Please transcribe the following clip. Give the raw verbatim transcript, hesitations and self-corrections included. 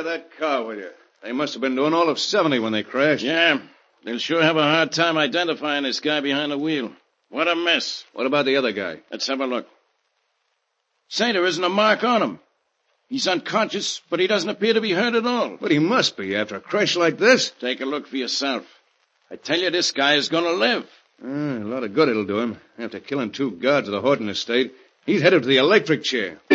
at that car with you. They must have been doing all of seventy when they crashed. Yeah, they'll sure have a hard time identifying this guy behind the wheel. What a mess. What about the other guy? Let's have a look. Say, there isn't a mark on him. He's unconscious, but he doesn't appear to be hurt at all. But he must be after a crash like this. Take a look for yourself. I tell you, this guy is going to live. Uh, a lot of good it'll do him. After killing two guards of the Horton estate, he's headed to the electric chair.